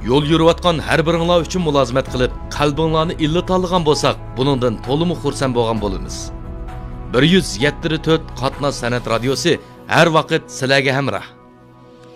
yo'l yurayotgan har biringlar uchun mulozimat qilib, qalbinglarni illit olgan bo'lsak, buningdan to'liq xursand bo'lgan bo'lamiz. 107.4 Qatnaz san'at radiosi har vaqt sizlarga hamroh.